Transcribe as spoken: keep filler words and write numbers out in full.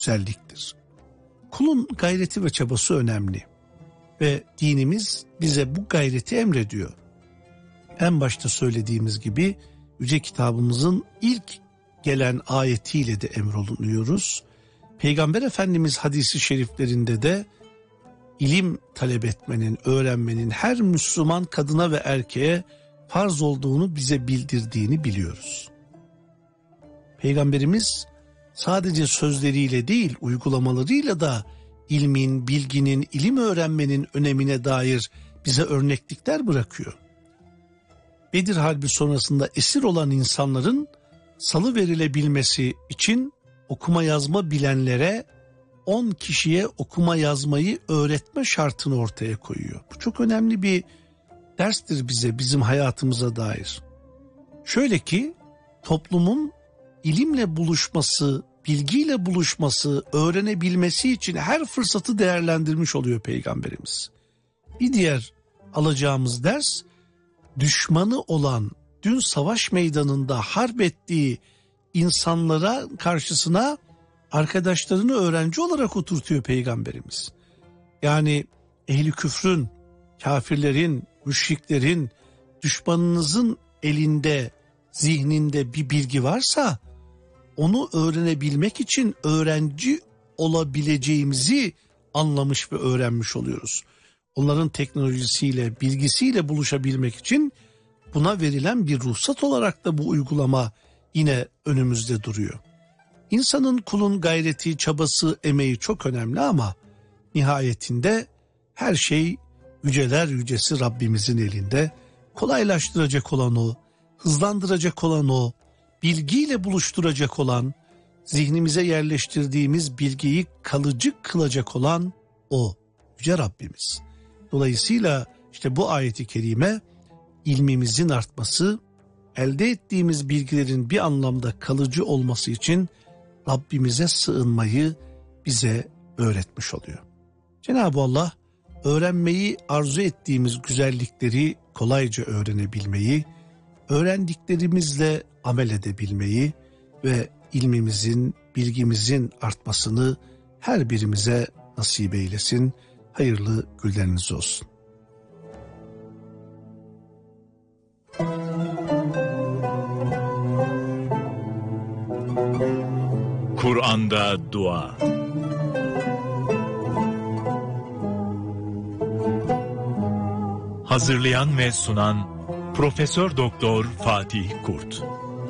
güzelliktir. Kulun gayreti ve çabası önemli ve dinimiz bize bu gayreti emrediyor. En başta söylediğimiz gibi Yüce Kitabımızın ilk gelen ayetiyle de emrolunuyoruz. Peygamber Efendimiz hadisi şeriflerinde de ilim talep etmenin, öğrenmenin her Müslüman kadına ve erkeğe farz olduğunu bize bildirdiğini biliyoruz. Peygamberimiz sadece sözleriyle değil, uygulamalarıyla da ilmin, bilginin, ilim öğrenmenin önemine dair bize örneklikler bırakıyor. Bedir Harbi sonrasında esir olan insanların salı verilebilmesi için okuma yazma bilenlere on kişiye okuma yazmayı öğretme şartını ortaya koyuyor. Bu çok önemli bir derstir bize, bizim hayatımıza dair. Şöyle ki toplumun ilimle buluşması, bilgiyle buluşması, öğrenebilmesi için her fırsatı değerlendirmiş oluyor Peygamberimiz. Bir diğer alacağımız ders, düşmanı olan, dün savaş meydanında harp ettiği insanlara karşısına arkadaşlarını öğrenci olarak oturtuyor Peygamberimiz. Yani ehli küfrün, kafirlerin, müşriklerin, düşmanınızın elinde, zihninde bir bilgi varsa onu öğrenebilmek için öğrenci olabileceğimizi anlamış ve öğrenmiş oluyoruz. Onların teknolojisiyle, bilgisiyle buluşabilmek için buna verilen bir ruhsat olarak da bu uygulama yine önümüzde duruyor. İnsanın, kulun gayreti, çabası, emeği çok önemli ama nihayetinde her şey yüceler yücesi Rabbimizin elinde. Kolaylaştıracak olan o, hızlandıracak olan o, bilgiyle buluşturacak olan, zihnimize yerleştirdiğimiz bilgiyi kalıcı kılacak olan o, yüce Rabbimiz. Dolayısıyla işte bu ayeti kerime ilmimizin artması, elde ettiğimiz bilgilerin bir anlamda kalıcı olması için Rabbimize sığınmayı bize öğretmiş oluyor. Cenab-ı Allah öğrenmeyi arzu ettiğimiz güzellikleri kolayca öğrenebilmeyi, öğrendiklerimizle amel edebilmeyi ve ilmimizin, bilgimizin artmasını her birimize nasip eylesin. Hayırlı günleriniz olsun. Kur'an'da dua. Hazırlayan ve sunan Profesör Doktor Fatih Kurt.